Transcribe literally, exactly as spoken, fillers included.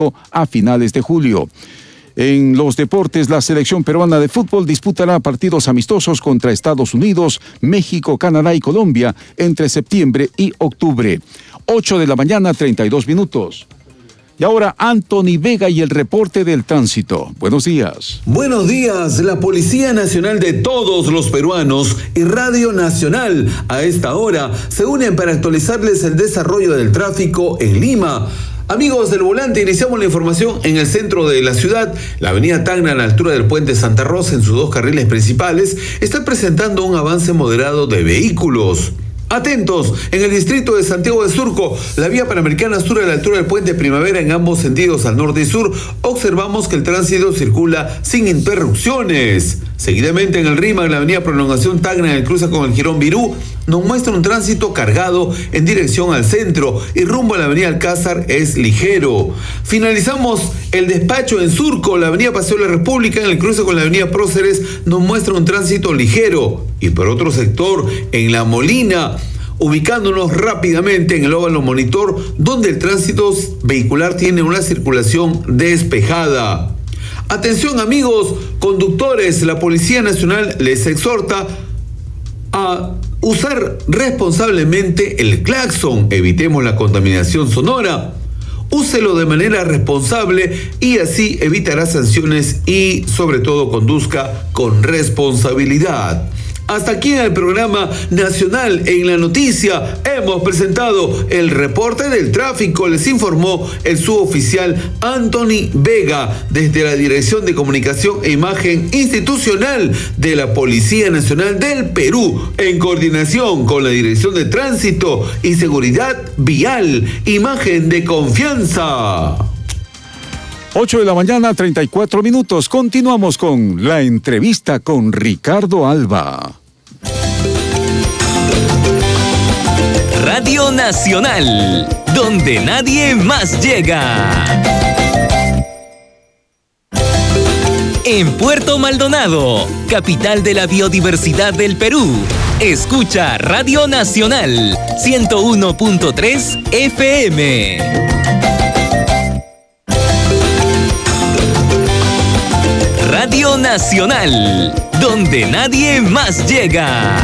a finales de julio. En los deportes, la selección peruana de fútbol disputará partidos amistosos contra Estados Unidos, México, Canadá y Colombia entre septiembre y octubre. ocho de la mañana, treinta y dos minutos. Y ahora Anthony Vega y el reporte del tránsito. Buenos días. Buenos días. La Policía Nacional de todos los peruanos y Radio Nacional a esta hora se unen para actualizarles el desarrollo del tráfico en Lima. Amigos del volante, iniciamos la información en el centro de la ciudad. La avenida Tacna, a la altura del puente Santa Rosa, en sus dos carriles principales, está presentando un avance moderado de vehículos. Atentos, en el distrito de Santiago de Surco, la vía panamericana sur a la altura del puente Primavera en ambos sentidos al norte y sur, observamos que el tránsito circula sin interrupciones. Seguidamente en el RIMAC, la avenida Prolongación Tacna en el cruce con el Jirón Virú, nos muestra un tránsito cargado en dirección al centro y rumbo a la avenida Alcázar es ligero. Finalizamos el despacho en Surco, la avenida Paseo de la República en el cruce con la avenida Próceres nos muestra un tránsito ligero. Y por otro sector, en La Molina, ubicándonos rápidamente en el óvalo monitor, donde el tránsito vehicular tiene una circulación despejada. Atención amigos conductores, la Policía Nacional les exhorta a usar responsablemente el claxon, evitemos la contaminación sonora, úselo de manera responsable y así evitará sanciones y sobre todo conduzca con responsabilidad. Hasta aquí en el programa nacional en la noticia hemos presentado el reporte del tráfico. Les informó el suboficial Anthony Vega desde la Dirección de Comunicación e Imagen Institucional de la Policía Nacional del Perú, en coordinación con la Dirección de Tránsito y Seguridad Vial. Imagen de confianza. ocho de la mañana, treinta y cuatro minutos. Continuamos con la entrevista con Ricardo Alba. Radio Nacional, donde nadie más llega. En Puerto Maldonado, capital de la biodiversidad del Perú, escucha Radio Nacional ciento uno punto tres F M. Radio Nacional, donde nadie más llega.